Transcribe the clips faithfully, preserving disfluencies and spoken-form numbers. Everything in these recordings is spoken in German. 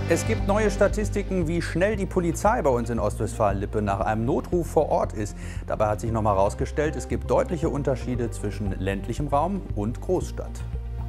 Es gibt neue Statistiken, wie schnell die Polizei bei uns in Ostwestfalen-Lippe nach einem Notruf vor Ort ist. Dabei hat sich noch mal herausgestellt, es gibt deutliche Unterschiede zwischen ländlichem Raum und Großstadt.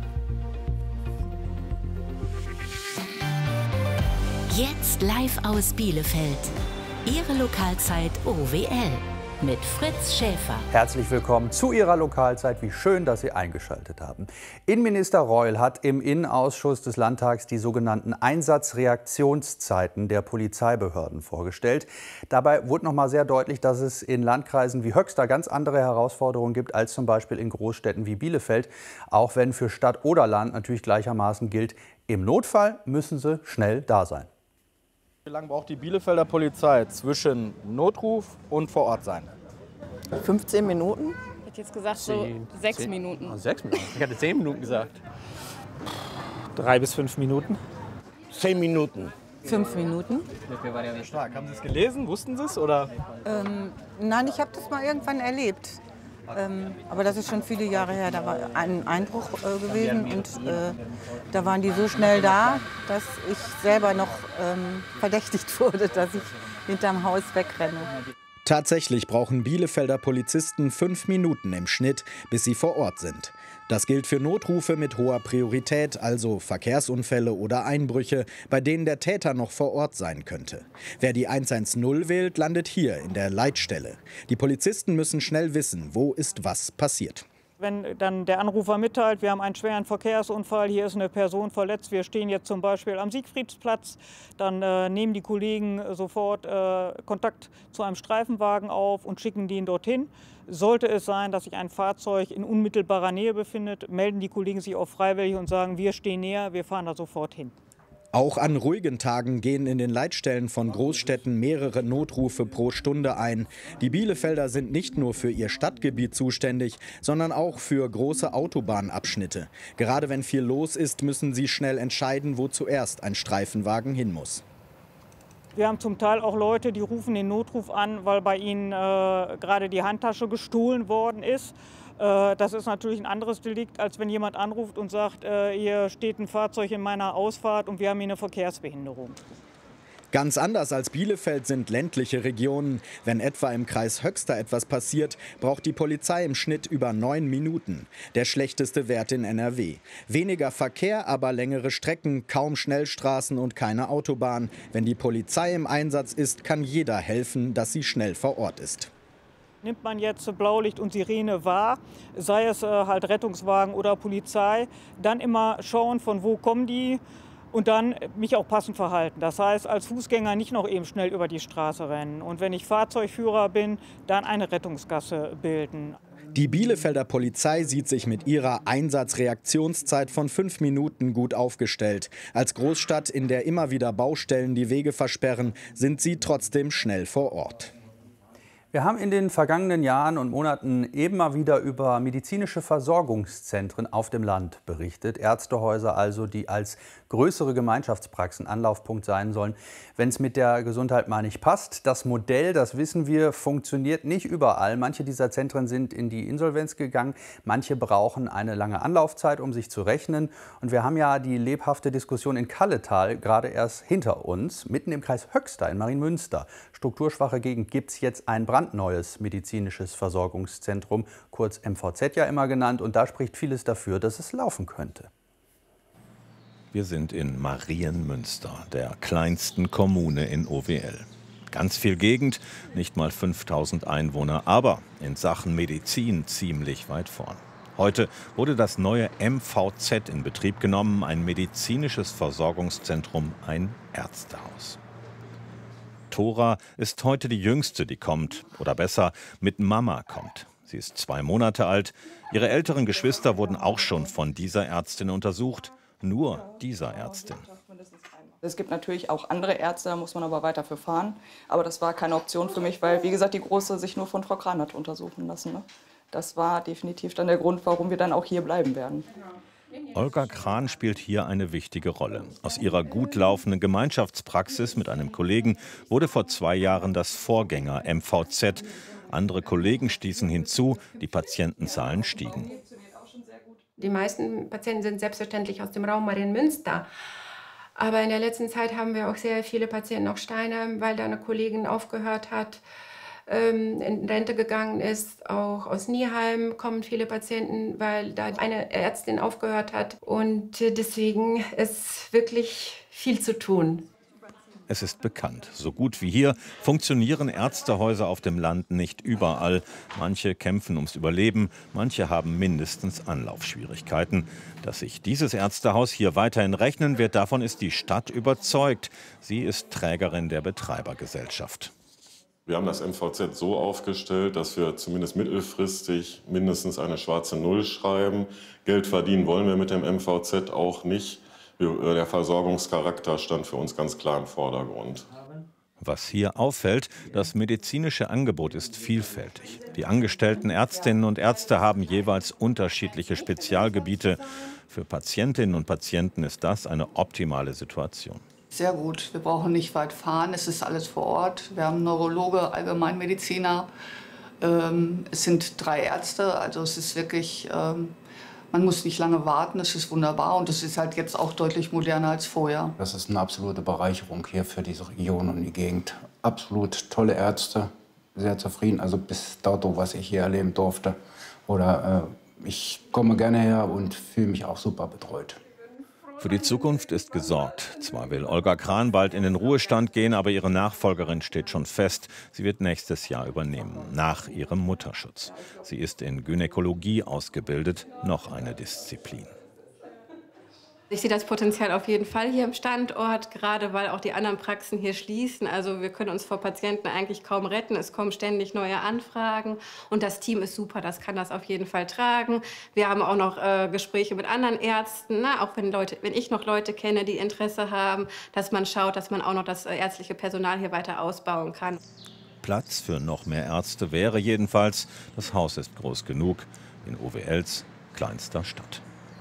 Jetzt live aus Bielefeld. Ihre Lokalzeit O W L mit Fritz Schäfer. Herzlich willkommen zu Ihrer Lokalzeit. Wie schön, dass Sie eingeschaltet haben. Innenminister Reul hat im Innenausschuss des Landtags die sogenannten Einsatzreaktionszeiten der Polizeibehörden vorgestellt. Dabei wurde noch mal sehr deutlich, dass es in Landkreisen wie Höxter ganz andere Herausforderungen gibt als zum Beispiel in Großstädten wie Bielefeld. Auch wenn für Stadt oder Land natürlich gleichermaßen gilt, im Notfall müssen sie schnell da sein. Wie lange braucht die Bielefelder Polizei zwischen Notruf und vor Ort sein? fünfzehn Minuten? Ich hätte jetzt gesagt so sechs zehn, Minuten. Oh, sechs Minuten? Ich hatte zehn Minuten gesagt. Drei bis fünf Minuten. Zehn Minuten. Fünf Minuten. Stark. Haben Sie es gelesen? Wussten Sie es? Oder? Ähm, nein, ich habe das mal irgendwann erlebt. Ähm, aber das ist schon viele Jahre her. Da war ein Einbruch äh, gewesen und äh, da waren die so schnell da, dass ich selber noch ähm, verdächtigt wurde, dass ich hinterm Haus wegrenne. Tatsächlich brauchen Bielefelder Polizisten fünf Minuten im Schnitt, bis sie vor Ort sind. Das gilt für Notrufe mit hoher Priorität, also Verkehrsunfälle oder Einbrüche, bei denen der Täter noch vor Ort sein könnte. Wer die eins eins null wählt, landet hier in der Leitstelle. Die Polizisten müssen schnell wissen, wo ist was passiert. Wenn dann der Anrufer mitteilt, wir haben einen schweren Verkehrsunfall, hier ist eine Person verletzt, wir stehen jetzt zum Beispiel am Siegfriedsplatz, dann äh, nehmen die Kollegen sofort äh, Kontakt zu einem Streifenwagen auf und schicken den dorthin. Sollte es sein, dass sich ein Fahrzeug in unmittelbarer Nähe befindet, melden die Kollegen sich auch freiwillig und sagen, wir stehen näher, wir fahren da sofort hin. Auch an ruhigen Tagen gehen in den Leitstellen von Großstädten mehrere Notrufe pro Stunde ein. Die Bielefelder sind nicht nur für ihr Stadtgebiet zuständig, sondern auch für große Autobahnabschnitte. Gerade wenn viel los ist, müssen sie schnell entscheiden, wo zuerst ein Streifenwagen hin muss. Wir haben zum Teil auch Leute, die rufen den Notruf an, weil bei ihnen äh, gerade die Handtasche gestohlen worden ist. Äh, das ist natürlich ein anderes Delikt, als wenn jemand anruft und sagt, äh, hier steht ein Fahrzeug in meiner Ausfahrt und wir haben hier eine Verkehrsbehinderung. Ganz anders als Bielefeld sind ländliche Regionen. Wenn etwa im Kreis Höxter etwas passiert, braucht die Polizei im Schnitt über neun Minuten. Der schlechteste Wert in N R W. Weniger Verkehr, aber längere Strecken, kaum Schnellstraßen und keine Autobahn. Wenn die Polizei im Einsatz ist, kann jeder helfen, dass sie schnell vor Ort ist. Nimmt man jetzt Blaulicht und Sirene wahr, sei es äh, halt Rettungswagen oder Polizei, dann immer schauen, von wo kommen die. Und dann mich auch passend verhalten. Das heißt, als Fußgänger nicht noch eben schnell über die Straße rennen. Und wenn ich Fahrzeugführer bin, dann eine Rettungsgasse bilden. Die Bielefelder Polizei sieht sich mit ihrer Einsatzreaktionszeit von fünf Minuten gut aufgestellt. Als Großstadt, in der immer wieder Baustellen die Wege versperren, sind sie trotzdem schnell vor Ort. Wir haben in den vergangenen Jahren und Monaten immer wieder über medizinische Versorgungszentren auf dem Land berichtet. Ärztehäuser also, die als größere Gemeinschaftspraxen Anlaufpunkt sein sollen, wenn es mit der Gesundheit mal nicht passt. Das Modell, das wissen wir, funktioniert nicht überall. Manche dieser Zentren sind in die Insolvenz gegangen. Manche brauchen eine lange Anlaufzeit, um sich zu rechnen. Und wir haben ja die lebhafte Diskussion in Kalletal gerade erst hinter uns. Mitten im Kreis Höxter in Marienmünster, strukturschwache Gegend, gibt es jetzt ein brandneues medizinisches Versorgungszentrum, kurz M V Z ja immer genannt. Und da spricht vieles dafür, dass es laufen könnte. Wir sind in Marienmünster, der kleinsten Kommune in O W L. Ganz viel Gegend, nicht mal fünftausend Einwohner, aber in Sachen Medizin ziemlich weit vorn. Heute wurde das neue M V Z in Betrieb genommen, ein medizinisches Versorgungszentrum, ein Ärztehaus. Tora ist heute die Jüngste, die kommt, oder besser, mit Mama kommt. Sie ist zwei Monate alt. Ihre älteren Geschwister wurden auch schon von dieser Ärztin untersucht. Nur dieser Ärztin. Es gibt natürlich auch andere Ärzte, da muss man aber weiter für fahren. Aber das war keine Option für mich, weil, wie gesagt, die Große sich nur von Frau Kran hat untersuchen lassen. Ne? Das war definitiv dann der Grund, warum wir dann auch hier bleiben werden. Olga Kran spielt hier eine wichtige Rolle. Aus ihrer gut laufenden Gemeinschaftspraxis mit einem Kollegen wurde vor zwei Jahren das Vorgänger M V Z. Andere Kollegen stießen hinzu, die Patientenzahlen stiegen. Die meisten Patienten sind selbstverständlich aus dem Raum Marienmünster. Aber in der letzten Zeit haben wir auch sehr viele Patienten aus Steinheim, weil da eine Kollegin aufgehört hat, ähm, in Rente gegangen ist. Auch aus Nieheim kommen viele Patienten, weil da eine Ärztin aufgehört hat. Und deswegen ist wirklich viel zu tun. Es ist bekannt, so gut wie hier funktionieren Ärztehäuser auf dem Land nicht überall. Manche kämpfen ums Überleben, manche haben mindestens Anlaufschwierigkeiten. Dass sich dieses Ärztehaus hier weiterhin rechnen wird, davon ist die Stadt überzeugt. Sie ist Trägerin der Betreibergesellschaft. Wir haben das M V Z so aufgestellt, dass wir zumindest mittelfristig mindestens eine schwarze Null schreiben. Geld verdienen wollen wir mit dem M V Z auch nicht. Der Versorgungscharakter stand für uns ganz klar im Vordergrund. Was hier auffällt, das medizinische Angebot ist vielfältig. Die angestellten Ärztinnen und Ärzte haben jeweils unterschiedliche Spezialgebiete. Für Patientinnen und Patienten ist das eine optimale Situation. Sehr gut. Wir brauchen nicht weit fahren. Es ist alles vor Ort. Wir haben Neurologe, Allgemeinmediziner. Ähm, es sind drei Ärzte. Also es ist wirklich... Ähm, Man muss nicht lange warten, es ist wunderbar und es ist halt jetzt auch deutlich moderner als vorher. Das ist eine absolute Bereicherung hier für diese Region und die Gegend. Absolut tolle Ärzte, sehr zufrieden, also bis dato, was ich hier erleben durfte. Oder äh, ich komme gerne her und fühle mich auch super betreut. Für die Zukunft ist gesorgt. Zwar will Olga Kran bald in den Ruhestand gehen, aber ihre Nachfolgerin steht schon fest. Sie wird nächstes Jahr übernehmen, nach ihrem Mutterschutz. Sie ist in Gynäkologie ausgebildet, noch eine Disziplin. Ich sehe das Potenzial auf jeden Fall hier im Standort, gerade weil auch die anderen Praxen hier schließen. Also wir können uns vor Patienten eigentlich kaum retten. Es kommen ständig neue Anfragen und das Team ist super, das kann das auf jeden Fall tragen. Wir haben auch noch äh, Gespräche mit anderen Ärzten, ne? Auch wenn, Leute, wenn ich noch Leute kenne, die Interesse haben, dass man schaut, dass man auch noch das äh, ärztliche Personal hier weiter ausbauen kann. Platz für noch mehr Ärzte wäre jedenfalls. Das Haus ist groß genug in O W Ls kleinster Stadt.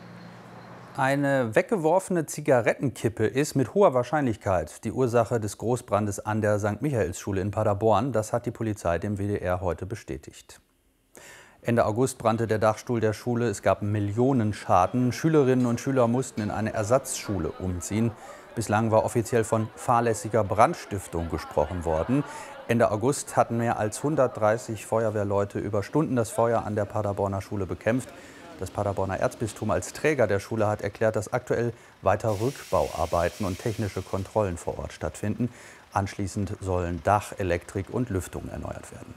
Eine weggeworfene Zigarettenkippe ist mit hoher Wahrscheinlichkeit die Ursache des Großbrandes an der Sankt Michaelsschule in Paderborn. Das hat die Polizei dem W D R heute bestätigt. Ende August brannte der Dachstuhl der Schule. Es gab Millionenschaden. Schülerinnen und Schüler mussten in eine Ersatzschule umziehen. Bislang war offiziell von fahrlässiger Brandstiftung gesprochen worden. Ende August hatten mehr als hundertdreißig Feuerwehrleute über Stunden das Feuer an der Paderborner Schule bekämpft. Das Paderborner Erzbistum als Träger der Schule hat erklärt, dass aktuell weiter Rückbauarbeiten und technische Kontrollen vor Ort stattfinden. Anschließend sollen Dach, Elektrik und Lüftung erneuert werden.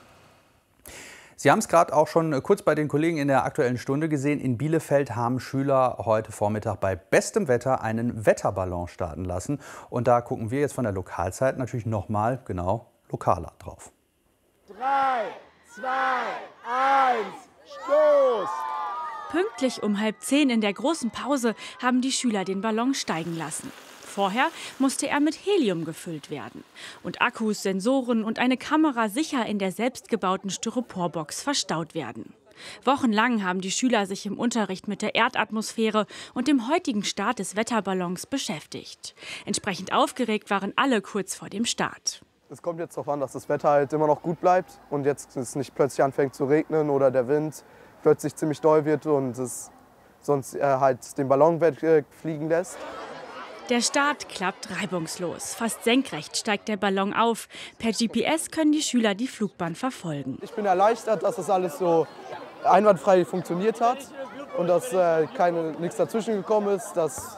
Sie haben es gerade auch schon kurz bei den Kollegen in der Aktuellen Stunde gesehen. In Bielefeld haben Schüler heute Vormittag bei bestem Wetter einen Wetterballon starten lassen. Und da gucken wir jetzt von der Lokalzeit natürlich noch mal genau lokaler drauf. Drei, zwei, eins, Stoß! Pünktlich um halb zehn in der großen Pause haben die Schüler den Ballon steigen lassen. Vorher musste er mit Helium gefüllt werden und Akkus, Sensoren und eine Kamera sicher in der selbstgebauten Styroporbox verstaut werden. Wochenlang haben die Schüler sich im Unterricht mit der Erdatmosphäre und dem heutigen Start des Wetterballons beschäftigt. Entsprechend aufgeregt waren alle kurz vor dem Start. Es kommt jetzt darauf an, dass das Wetter halt immer noch gut bleibt und jetzt es nicht plötzlich anfängt zu regnen oder der Wind plötzlich ziemlich doll wird und es sonst äh, halt den Ballon wegfliegen lässt. Der Start klappt reibungslos. Fast senkrecht steigt der Ballon auf. Per G P S können die Schüler die Flugbahn verfolgen. Ich bin erleichtert, dass das alles so einwandfrei funktioniert hat und dass äh, keine, nichts dazwischen gekommen ist. Das,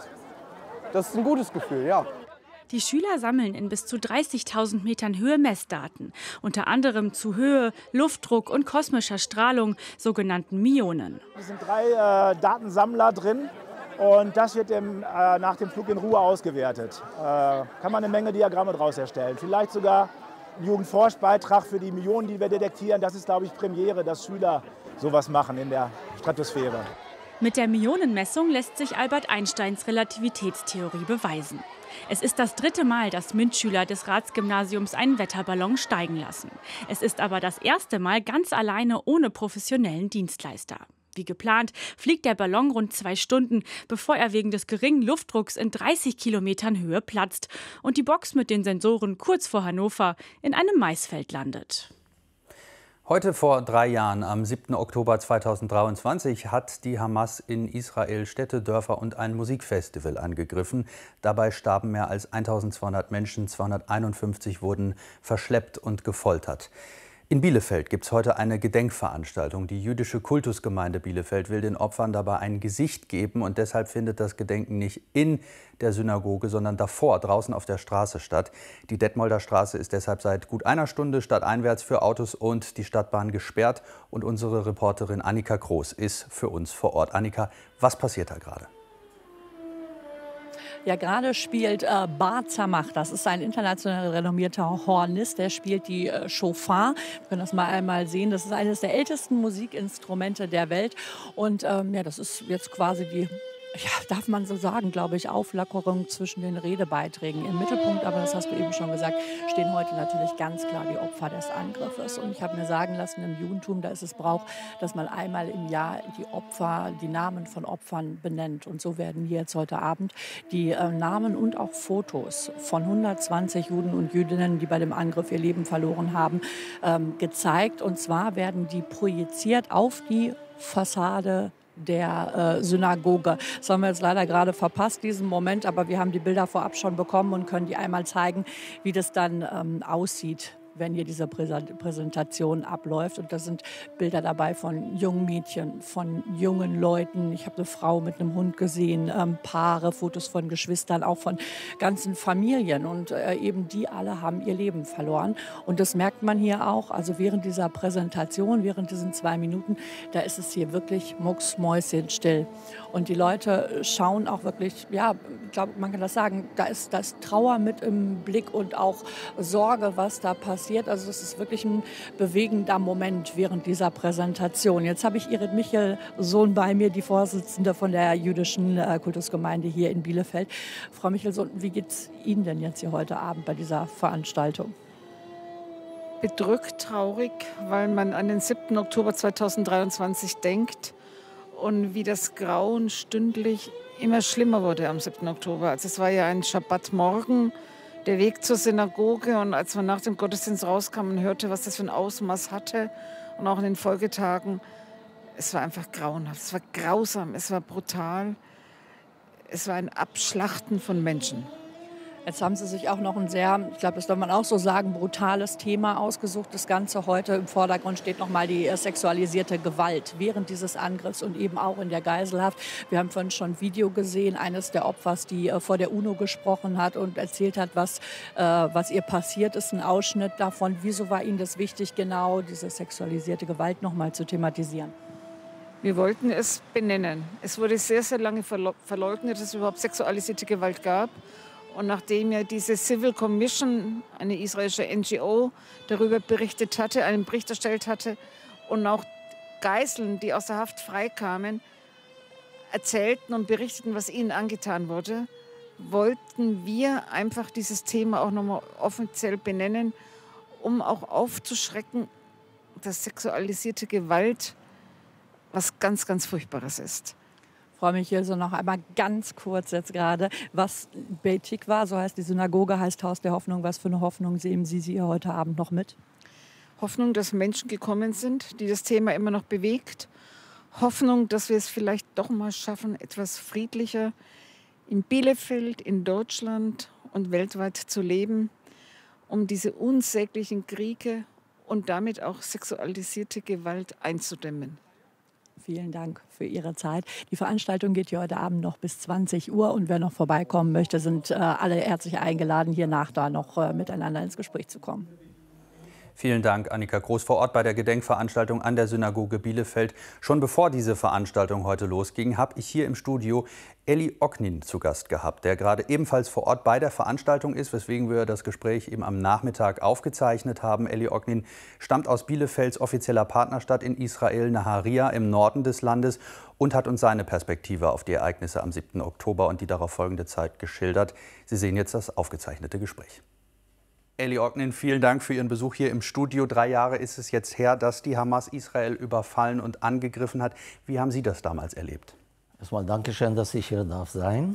das ist ein gutes Gefühl, ja. Die Schüler sammeln in bis zu dreißigtausend Metern Höhe Messdaten, unter anderem zu Höhe, Luftdruck und kosmischer Strahlung, sogenannten Myonen. Es sind drei äh, Datensammler drin und das wird dem, äh, nach dem Flug in Ruhe ausgewertet. Äh, kann man eine Menge Diagramme daraus erstellen. Vielleicht sogar ein Jugendforschbeitrag für die Myonen, die wir detektieren. Das ist, glaube ich, Premiere, dass Schüler sowas machen in der Stratosphäre. Mit der Myonenmessung lässt sich Albert Einsteins Relativitätstheorie beweisen. Es ist das dritte Mal, dass MINT-Schüler des Ratsgymnasiums einen Wetterballon steigen lassen. Es ist aber das erste Mal ganz alleine ohne professionellen Dienstleister. Wie geplant fliegt der Ballon rund zwei Stunden, bevor er wegen des geringen Luftdrucks in dreißig Kilometern Höhe platzt und die Box mit den Sensoren kurz vor Hannover in einem Maisfeld landet. Heute vor drei Jahren, am siebten Oktober zweitausenddreiundzwanzig, hat die Hamas in Israel Städte, Dörfer und ein Musikfestival angegriffen. Dabei starben mehr als eintausendzweihundert Menschen, zweihunderteinundfünfzig wurden verschleppt und gefoltert. In Bielefeld gibt es heute eine Gedenkveranstaltung. Die jüdische Kultusgemeinde Bielefeld will den Opfern dabei ein Gesicht geben und deshalb findet das Gedenken nicht in der Synagoge, sondern davor, draußen auf der Straße statt. Die Detmolder Straße ist deshalb seit gut einer Stunde stadteinwärts für Autos und die Stadtbahn gesperrt und unsere Reporterin Annika Groß ist für uns vor Ort. Annika, was passiert da gerade? Ja, gerade spielt äh, Bar Zamach, das ist ein international renommierter Hornist, der spielt die äh, Shofar. Wir können das mal einmal sehen. Das ist eines der ältesten Musikinstrumente der Welt. Und ähm, ja, das ist jetzt quasi die, ja, darf man so sagen, glaube ich, Auflockerung zwischen den Redebeiträgen. Im Mittelpunkt, aber das hast du eben schon gesagt, stehen heute natürlich ganz klar die Opfer des Angriffes. Und ich habe mir sagen lassen, im Judentum, da ist es Brauch, dass man einmal im Jahr die Opfer, die Namen von Opfern benennt. Und so werden hier jetzt heute Abend die äh, Namen und auch Fotos von hundertzwanzig Juden und Jüdinnen, die bei dem Angriff ihr Leben verloren haben, ähm, gezeigt. Und zwar werden die projiziert auf die Fassade der äh, Synagoge. Das haben wir jetzt leider gerade verpasst, diesen Moment, aber wir haben die Bilder vorab schon bekommen und können die einmal zeigen, wie das dann ähm, aussieht, wenn hier diese Präsentation abläuft. Und da sind Bilder dabei von jungen Mädchen, von jungen Leuten. Ich habe eine Frau mit einem Hund gesehen, ähm, Paare, Fotos von Geschwistern, auch von ganzen Familien. Und äh, eben die alle haben ihr Leben verloren. Und das merkt man hier auch. Also während dieser Präsentation, während diesen zwei Minuten, da ist es hier wirklich mucksmäuschenstill. Und die Leute schauen auch wirklich, ja, ich glaube, man kann das sagen, da ist, da ist Trauer mit im Blick und auch Sorge, was da passiert. Also es ist wirklich ein bewegender Moment während dieser Präsentation. Jetzt habe ich Irit Michelsohn bei mir, die Vorsitzende von der jüdischen äh, Kultusgemeinde hier in Bielefeld. Frau Michelsohn, wie geht es Ihnen denn jetzt hier heute Abend bei dieser Veranstaltung? Bedrückt, traurig, weil man an den siebten Oktober zweitausenddreiundzwanzig denkt und wie das Grauen stündlich immer schlimmer wurde am siebten Oktober. Also es war ja ein Schabbatmorgen, der Weg zur Synagoge, und als man nach dem Gottesdienst rauskam und hörte, was das für ein Ausmaß hatte, und auch in den Folgetagen, es war einfach grauenhaft, es war grausam, es war brutal, es war ein Abschlachten von Menschen. Jetzt haben Sie sich auch noch ein sehr, ich glaube, das soll man auch so sagen, brutales Thema ausgesucht. Das Ganze heute im Vordergrund steht noch mal die sexualisierte Gewalt während dieses Angriffs und eben auch in der Geiselhaft. Wir haben vorhin schon ein Video gesehen, eines der Opfers, die äh, vor der UNO gesprochen hat und erzählt hat, was, äh, was ihr passiert ist, ein Ausschnitt davon. Wieso war Ihnen das wichtig, genau diese sexualisierte Gewalt noch mal zu thematisieren? Wir wollten es benennen. Es wurde sehr, sehr lange verleugnet, dass es überhaupt sexualisierte Gewalt gab. Und nachdem ja diese Civil Commission, eine israelische N G O, darüber berichtet hatte, einen Bericht erstellt hatte und auch Geiseln, die aus der Haft freikamen, erzählten und berichteten, was ihnen angetan wurde, wollten wir einfach dieses Thema auch nochmal offiziell benennen, um auch aufzuschrecken, dass sexualisierte Gewalt was ganz, ganz Furchtbares ist. Frau Michelsohn, noch einmal ganz kurz jetzt gerade, was Beit Tikva, so heißt die Synagoge, heißt Haus der Hoffnung. Was für eine Hoffnung sehen Sie hier heute Abend noch mit? Hoffnung, dass Menschen gekommen sind, die das Thema immer noch bewegt. Hoffnung, dass wir es vielleicht doch mal schaffen, etwas friedlicher in Bielefeld, in Deutschland und weltweit zu leben, um diese unsäglichen Kriege und damit auch sexualisierte Gewalt einzudämmen. Vielen Dank für Ihre Zeit. Die Veranstaltung geht hier heute Abend noch bis zwanzig Uhr. Und wer noch vorbeikommen möchte, sind äh, alle herzlich eingeladen, hier nach da noch äh, miteinander ins Gespräch zu kommen. Vielen Dank, Annika Groß, vor Ort bei der Gedenkveranstaltung an der Synagoge Bielefeld. Schon bevor diese Veranstaltung heute losging, habe ich hier im Studio Eli Oknin zu Gast gehabt, der gerade ebenfalls vor Ort bei der Veranstaltung ist, weswegen wir das Gespräch eben am Nachmittag aufgezeichnet haben. Eli Oknin stammt aus Bielefelds offizieller Partnerstadt in Israel, Naharia, im Norden des Landes, und hat uns seine Perspektive auf die Ereignisse am siebten Oktober und die darauf folgende Zeit geschildert. Sie sehen jetzt das aufgezeichnete Gespräch. Eli Oknin, vielen Dank für Ihren Besuch hier im Studio. Drei Jahre ist es jetzt her, dass die Hamas Israel überfallen und angegriffen hat. Wie haben Sie das damals erlebt? Erstmal Dankeschön, dass ich hier darf sein.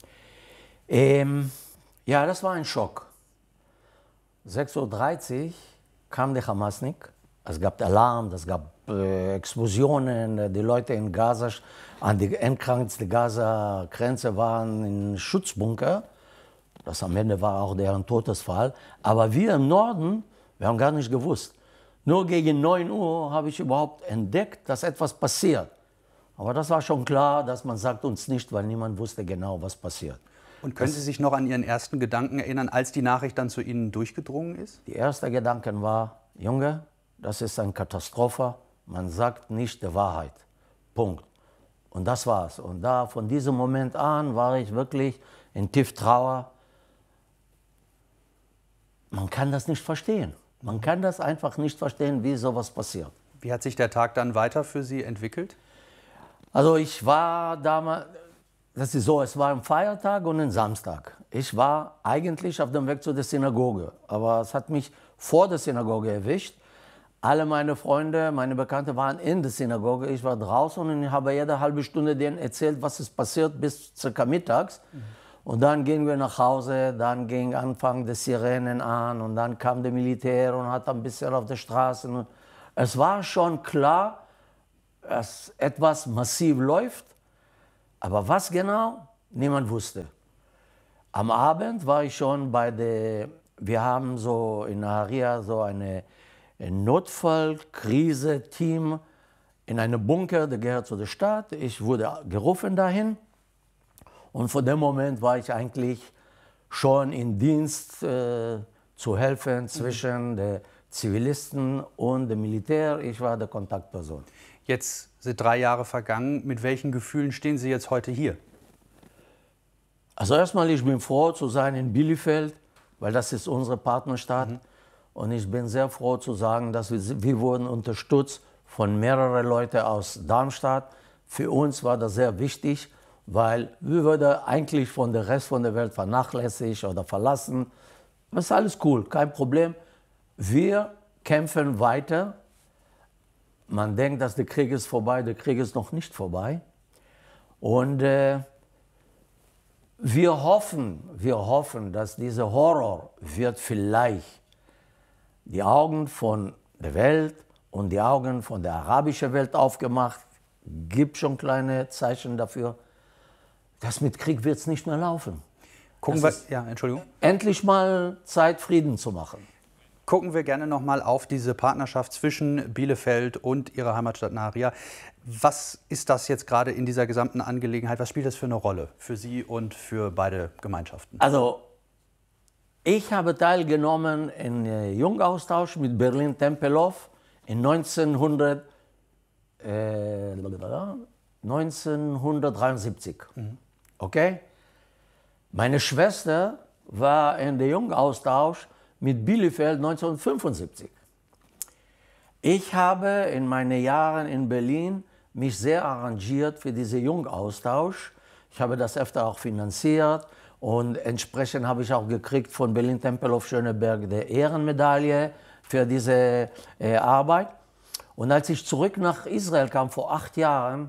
Ähm, ja, das war ein Schock. sechs Uhr dreißig kam der Hamasnik Es gab Alarm, es gab äh, Explosionen, die Leute in Gaza, an die entgrenzte Gaza-Grenze waren in Schutzbunker. Das am Ende war auch deren Todesfall. Aber wir im Norden, wir haben gar nicht gewusst. Nur gegen neun Uhr habe ich überhaupt entdeckt, dass etwas passiert. Aber das war schon klar, dass man sagt uns nicht, weil niemand wusste genau, was passiert. Und können Sie sich noch an Ihren ersten Gedanken erinnern, als die Nachricht dann zu Ihnen durchgedrungen ist? Der erste Gedanke war, Junge, das ist eine Katastrophe, man sagt nicht die Wahrheit. Punkt. Und das war's. Und da, von diesem Moment an, war ich wirklich in tief Trauer. Man kann das nicht verstehen. Man kann das einfach nicht verstehen, wie sowas passiert. Wie hat sich der Tag dann weiter für Sie entwickelt? Also ich war damals, das ist so, es war ein Feiertag und ein Samstag. Ich war eigentlich auf dem Weg zu der Synagoge, aber es hat mich vor der Synagoge erwischt. Alle meine Freunde, meine Bekannte waren in der Synagoge, ich war draußen und ich habe jede halbe Stunde denen erzählt, was ist passiert bis circa mittags. Mhm. Und dann gingen wir nach Hause, dann ging Anfang der Sirenen an und dann kam der Militär und hat ein bisschen auf der Straße. Es war schon klar, dass etwas massiv läuft, aber was genau, niemand wusste. Am Abend war ich schon bei der, wir haben so in Nahariya so eine Notfallkrise-Team in einem Bunker, der gehört zu der Stadt. Ich wurde gerufen dahin. Und von dem Moment war ich eigentlich schon in Dienst äh, zu helfen zwischen mhm. den Zivilisten und dem Militär. Ich war der Kontaktperson. Jetzt sind drei Jahre vergangen. Mit welchen Gefühlen stehen Sie jetzt heute hier? Also erstmal, ich bin froh zu sein in Bielefeld, weil das ist unsere Partnerstadt. Mhm. Und ich bin sehr froh zu sagen, dass wir, wir wurden unterstützt von mehreren Leuten aus Darmstadt. Für uns war das sehr wichtig, weil wir würden eigentlich von der Rest von der Welt vernachlässigt oder verlassen. Das ist alles cool, kein Problem. Wir kämpfen weiter. Man denkt, dass der Krieg ist vorbei, der Krieg ist noch nicht vorbei. Und äh, wir hoffen, wir hoffen, dass dieser Horror wird vielleicht die Augen von der Welt und die Augen von der arabischen Welt aufgemacht. Gibt schon kleine Zeichen dafür. Das mit Krieg wird es nicht mehr laufen. Gucken wir, ja, Entschuldigung. Endlich mal Zeit, Frieden zu machen. Gucken wir gerne noch mal auf diese Partnerschaft zwischen Bielefeld und Ihrer Heimatstadt Nahariya. Was ist das jetzt gerade in dieser gesamten Angelegenheit? Was spielt das für eine Rolle für Sie und für beide Gemeinschaften? Also, ich habe teilgenommen in einem Jungaustausch mit Berlin Tempelhof in neunzehnhundert, äh, neunzehnhundertdreiundsiebzig. Mhm. Okay? Meine Schwester war in der Jungaustausch mit Bielefeld neunzehnhundertfünfundsiebzig. Ich habe in meinen Jahren in Berlin mich sehr arrangiert für diesen Jungaustausch. Ich habe das öfter auch finanziert. Und entsprechend habe ich auch gekriegt von Berlin Tempelhof Schöneberg die Ehrenmedaille für diese äh, Arbeit. Und als ich zurück nach Israel kam vor acht Jahren,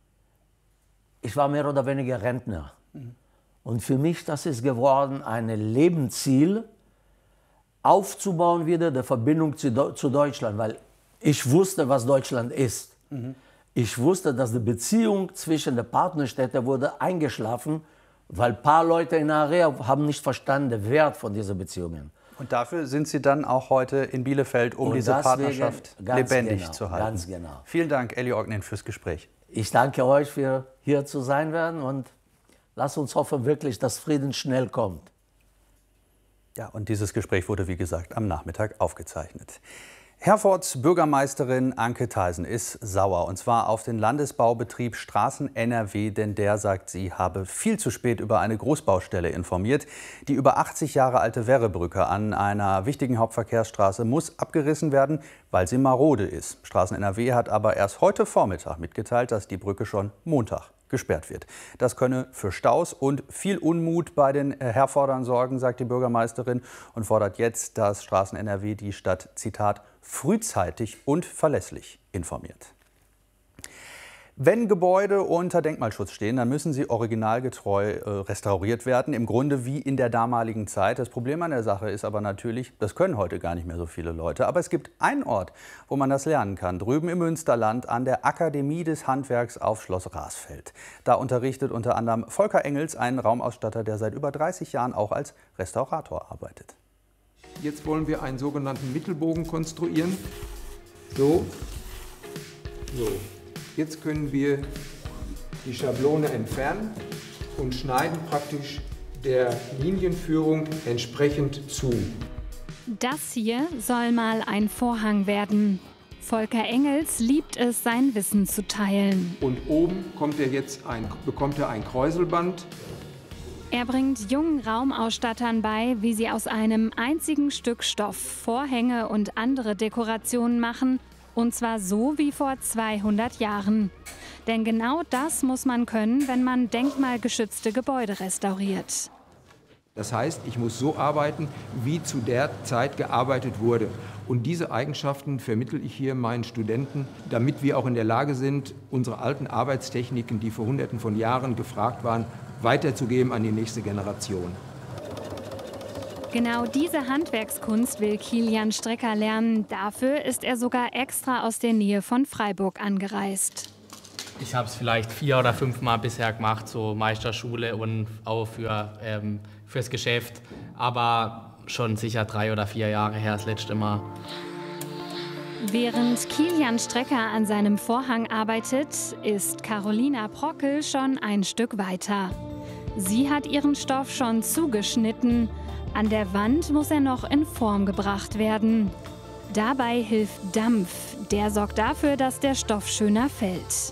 ich war mehr oder weniger Rentner. Mhm. Und für mich das ist geworden ein Lebensziel, aufzubauen wieder die Verbindung zu, zu Deutschland, weil ich wusste, was Deutschland ist. Mhm. Ich wusste, dass die Beziehung zwischen den Partnerstädten wurde eingeschlafen, weil ein paar Leute in Nahariya haben nicht verstanden den Wert von diesen Beziehungen. Und dafür sind Sie dann auch heute in Bielefeld, um Und diese Partnerschaft lebendig genau, zu halten. Ganz genau. Vielen Dank, Eli Ognen, fürs Gespräch. Ich danke euch, für hier zu sein werden und lasst uns hoffen wirklich, dass Frieden schnell kommt. Ja, und dieses Gespräch wurde, wie gesagt, am Nachmittag aufgezeichnet. Herfords Bürgermeisterin Anke Theisen ist sauer, und zwar auf den Landesbaubetrieb Straßen N R W, denn der, sagt sie, habe viel zu spät über eine Großbaustelle informiert. Die über achtzig Jahre alte Werrebrücke an einer wichtigen Hauptverkehrsstraße muss abgerissen werden, weil sie marode ist. Straßen N R W hat aber erst heute Vormittag mitgeteilt, dass die Brücke schon Montag gesperrt wird. Das könne für Staus und viel Unmut bei den Herfordern sorgen, sagt die Bürgermeisterin, und fordert jetzt, dass Straßen N R W die Stadt, Zitat, frühzeitig und verlässlich informiert. Wenn Gebäude unter Denkmalschutz stehen, dann müssen sie originalgetreu äh, restauriert werden, im Grunde wie in der damaligen Zeit. Das Problem an der Sache ist aber natürlich, das können heute gar nicht mehr so viele Leute. Aber es gibt einen Ort, wo man das lernen kann, drüben im Münsterland an der Akademie des Handwerks auf Schloss Rasfeld. Da unterrichtet unter anderem Volker Engels, einen Raumausstatter, der seit über dreißig Jahren auch als Restaurator arbeitet. Jetzt wollen wir einen sogenannten Mittelbogen konstruieren. So, so. Jetzt können wir die Schablone entfernen und schneiden praktisch der Linienführung entsprechend zu. Das hier soll mal ein Vorhang werden. Volker Engels liebt es, sein Wissen zu teilen. Und oben kommt er jetzt ein, bekommt er ein Kräuselband. Er bringt jungen Raumausstattern bei, wie sie aus einem einzigen Stück Stoff Vorhänge und andere Dekorationen machen. Und zwar so wie vor zweihundert Jahren. Denn genau das muss man können, wenn man denkmalgeschützte Gebäude restauriert. Das heißt, ich muss so arbeiten, wie zu der Zeit gearbeitet wurde. Und diese Eigenschaften vermittle ich hier meinen Studenten, damit wir auch in der Lage sind, unsere alten Arbeitstechniken, die vor Hunderten von Jahren gefragt waren, weiterzugeben an die nächste Generation. Genau diese Handwerkskunst will Kilian Strecker lernen. Dafür ist er sogar extra aus der Nähe von Freiburg angereist. Ich habe es vielleicht vier oder fünf Mal bisher gemacht, so Meisterschule und auch für, ähm, fürs Geschäft. Aber schon sicher drei oder vier Jahre her das letzte Mal. Während Kilian Strecker an seinem Vorhang arbeitet, ist Carolina Prockel schon ein Stück weiter. Sie hat ihren Stoff schon zugeschnitten. An der Wand muss er noch in Form gebracht werden. Dabei hilft Dampf. Der sorgt dafür, dass der Stoff schöner fällt. Es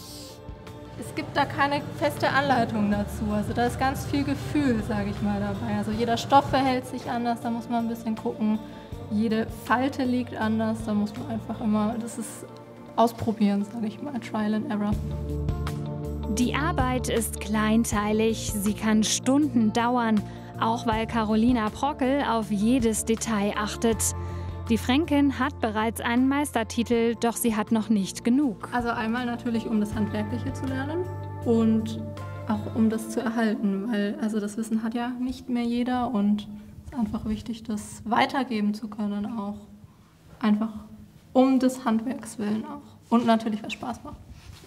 gibt da keine feste Anleitung dazu. Also da ist ganz viel Gefühl, sage ich mal, dabei. Also jeder Stoff verhält sich anders, da muss man ein bisschen gucken. Jede Falte liegt anders, da muss man einfach immer, das ist ausprobieren, sage ich mal, Trial and Error. Die Arbeit ist kleinteilig, sie kann Stunden dauern. Auch weil Carolina Prockel auf jedes Detail achtet. Die Fränkin hat bereits einen Meistertitel, doch sie hat noch nicht genug. Also einmal natürlich, um das Handwerkliche zu lernen und auch um das zu erhalten, weil also das Wissen hat ja nicht mehr jeder und es ist einfach wichtig, das weitergeben zu können auch. Einfach um des Handwerks willen auch und natürlich, weil es Spaß macht.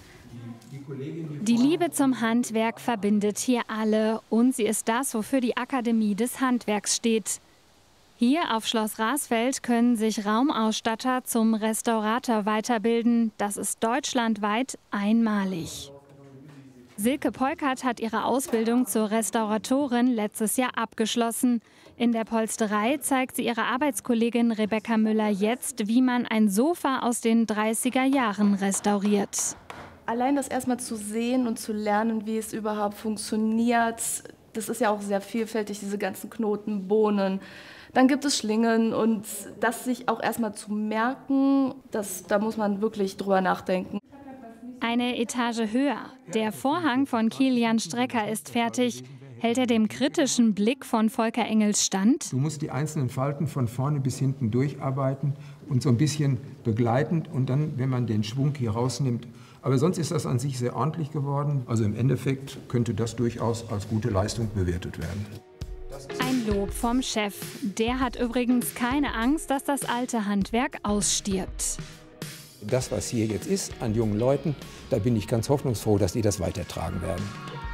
Die Liebe zum Handwerk verbindet hier alle und sie ist das, wofür die Akademie des Handwerks steht. Hier auf Schloss Rasfeld können sich Raumausstatter zum Restaurator weiterbilden. Das ist deutschlandweit einmalig. Silke Polkert hat ihre Ausbildung zur Restauratorin letztes Jahr abgeschlossen. In der Polsterei zeigt sie ihrer Arbeitskollegin Rebecca Müller jetzt, wie man ein Sofa aus den dreißiger Jahren restauriert. Allein das erstmal zu sehen und zu lernen, wie es überhaupt funktioniert, das ist ja auch sehr vielfältig, diese ganzen Knoten, Bohnen. Dann gibt es Schlingen und das sich auch erstmal zu merken, das, da muss man wirklich drüber nachdenken. Eine Etage höher. Der Vorhang von Kilian Strecker ist fertig. Hält er dem kritischen Blick von Volker Engels stand? Du musst die einzelnen Falten von vorne bis hinten durcharbeiten und so ein bisschen begleitend und dann, wenn man den Schwung hier rausnimmt. Aber sonst ist das an sich sehr ordentlich geworden. Also im Endeffekt könnte das durchaus als gute Leistung bewertet werden. Ein Lob vom Chef. Der hat übrigens keine Angst, dass das alte Handwerk ausstirbt. Das, was hier jetzt ist an jungen Leuten, da bin ich ganz hoffnungsfroh, dass die das weitertragen werden.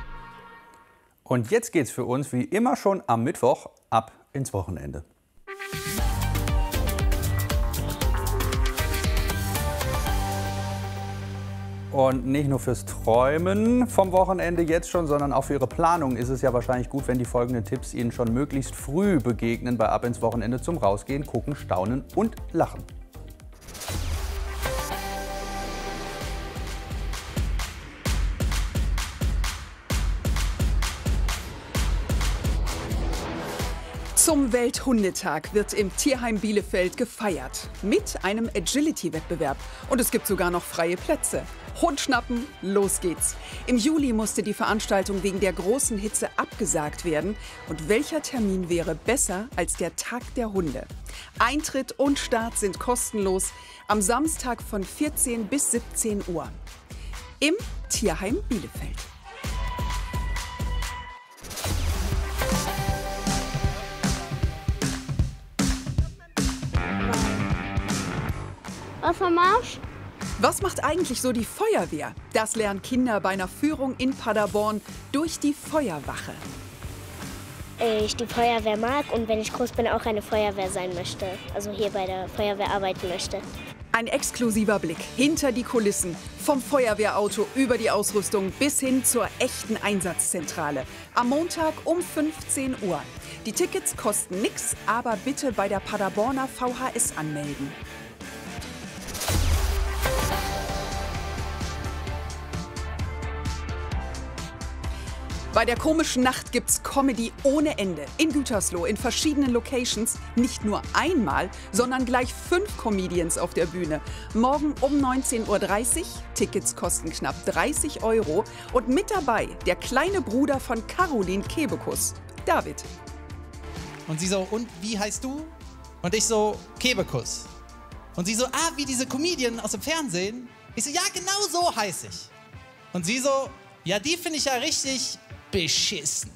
Und jetzt geht's für uns wie immer schon am Mittwoch ab ins Wochenende. Und nicht nur fürs Träumen vom Wochenende jetzt schon, sondern auch für Ihre Planung ist es ja wahrscheinlich gut, wenn die folgenden Tipps Ihnen schon möglichst früh begegnen bei Ab ins Wochenende zum Rausgehen, Gucken, Staunen und Lachen. Zum Welthundetag wird im Tierheim Bielefeld gefeiert. Mit einem Agility-Wettbewerb. Und es gibt sogar noch freie Plätze. Hund schnappen, los geht's. Im Juli musste die Veranstaltung wegen der großen Hitze abgesagt werden. Und welcher Termin wäre besser als der Tag der Hunde? Eintritt und Start sind kostenlos. Am Samstag von vierzehn bis siebzehn Uhr. im Tierheim Bielefeld. Wassermarsch. Was macht eigentlich so die Feuerwehr? Das lernen Kinder bei einer Führung in Paderborn durch die Feuerwache. Ich die Feuerwehr mag und wenn ich groß bin, auch eine Feuerwehr sein möchte. Also hier bei der Feuerwehr arbeiten möchte. Ein exklusiver Blick hinter die Kulissen. Vom Feuerwehrauto über die Ausrüstung bis hin zur echten Einsatzzentrale. Am Montag um fünfzehn Uhr. Die Tickets kosten nichts, aber bitte bei der Paderborner V H S anmelden. Bei der komischen Nacht gibt's Comedy ohne Ende. In Gütersloh, in verschiedenen Locations. Nicht nur einmal, sondern gleich fünf Comedians auf der Bühne. Morgen um neunzehn Uhr dreißig. Tickets kosten knapp dreißig Euro. Und mit dabei der kleine Bruder von Caroline Kebekus, David. Und sie so, und wie heißt du? Und ich so, Kebekus. Und sie so, ah, wie diese Comedian aus dem Fernsehen. Ich so, ja, genau so heiße ich. Und sie so, ja, die finde ich ja richtig beschissen.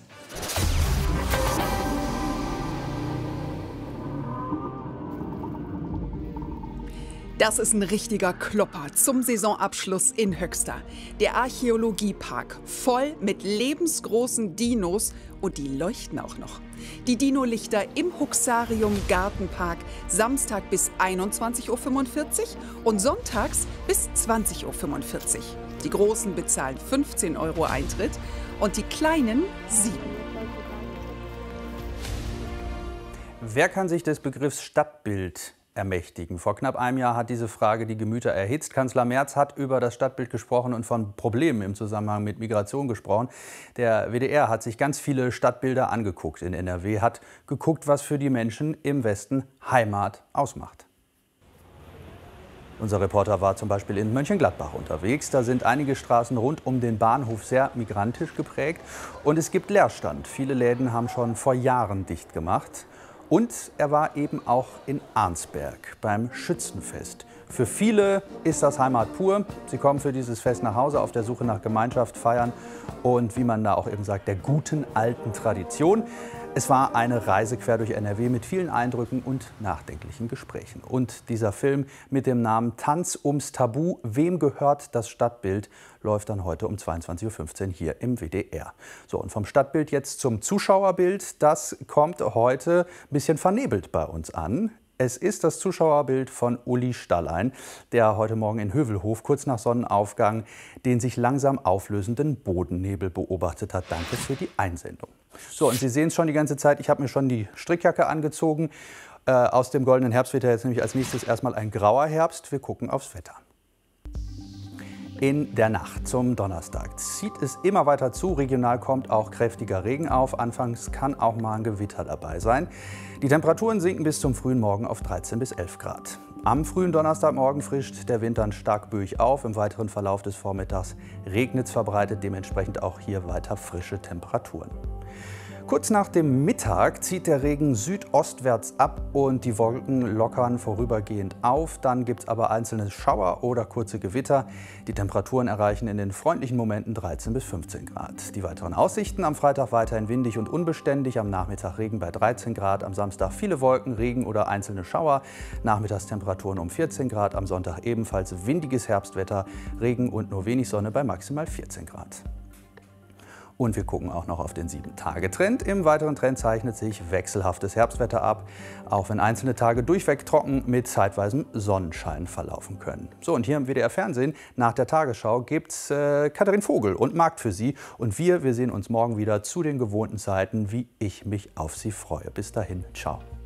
Das ist ein richtiger Klopper zum Saisonabschluss in Höxter. Der Archäologiepark, voll mit lebensgroßen Dinos und die leuchten auch noch. Die Dino-Lichter im Huxarium Gartenpark, Samstag bis einundzwanzig Uhr fünfundvierzig und sonntags bis zwanzig Uhr fünfundvierzig. Die Großen bezahlen fünfzehn Euro Eintritt und die Kleinen sieben. Wer kann sich des Begriffs Stadtbild ermächtigen? Vor knapp einem Jahr hat diese Frage die Gemüter erhitzt. Kanzler Merz hat über das Stadtbild gesprochen und von Problemen im Zusammenhang mit Migration gesprochen. Der W D R hat sich ganz viele Stadtbilder angeguckt in N R W, hat geguckt, was für die Menschen im Westen Heimat ausmacht. Unser Reporter war zum Beispiel in Mönchengladbach unterwegs. Da sind einige Straßen rund um den Bahnhof sehr migrantisch geprägt. Und es gibt Leerstand. Viele Läden haben schon vor Jahren dicht gemacht. Und er war eben auch in Arnsberg beim Schützenfest. Für viele ist das Heimat pur. Sie kommen für dieses Fest nach Hause auf der Suche nach Gemeinschaft, feiern und, wie man da auch eben sagt, der guten alten Tradition. Es war eine Reise quer durch N R W mit vielen Eindrücken und nachdenklichen Gesprächen. Und dieser Film mit dem Namen Tanz ums Tabu, wem gehört das Stadtbild, läuft dann heute um zweiundzwanzig Uhr fünfzehn hier im W D R. So, und vom Stadtbild jetzt zum Zuschauerbild. Das kommt heute ein bisschen vernebelt bei uns an. Es ist das Zuschauerbild von Uli Stallein, der heute Morgen in Hövelhof kurz nach Sonnenaufgang den sich langsam auflösenden Bodennebel beobachtet hat. Danke für die Einsendung. So, und Sie sehen es schon die ganze Zeit, ich habe mir schon die Strickjacke angezogen. Äh, aus dem goldenen Herbst wird ja jetzt nämlich als nächstes erstmal ein grauer Herbst. Wir gucken aufs Wetter. In der Nacht zum Donnerstag zieht es immer weiter zu. Regional kommt auch kräftiger Regen auf. Anfangs kann auch mal ein Gewitter dabei sein. Die Temperaturen sinken bis zum frühen Morgen auf dreizehn bis elf Grad. Am frühen Donnerstagmorgen frischt der Wind dann stark böig auf. Im weiteren Verlauf des Vormittags regnet es verbreitet, dementsprechend auch hier weiter frische Temperaturen. Kurz nach dem Mittag zieht der Regen südostwärts ab und die Wolken lockern vorübergehend auf. Dann gibt es aber einzelne Schauer oder kurze Gewitter. Die Temperaturen erreichen in den freundlichen Momenten dreizehn bis fünfzehn Grad. Die weiteren Aussichten: am Freitag weiterhin windig und unbeständig, am Nachmittag Regen bei dreizehn Grad, am Samstag viele Wolken, Regen oder einzelne Schauer, Nachmittagstemperaturen um vierzehn Grad, am Sonntag ebenfalls windiges Herbstwetter, Regen und nur wenig Sonne bei maximal vierzehn Grad. Und wir gucken auch noch auf den sieben Tage Trend. Im weiteren Trend zeichnet sich wechselhaftes Herbstwetter ab, auch wenn einzelne Tage durchweg trocken mit zeitweisem Sonnenschein verlaufen können. So, und hier im W D R Fernsehen nach der Tagesschau gibt's äh, Katharin Vogel und Markt für Sie. Und wir, wir sehen uns morgen wieder zu den gewohnten Zeiten, wie ich mich auf Sie freue. Bis dahin, ciao.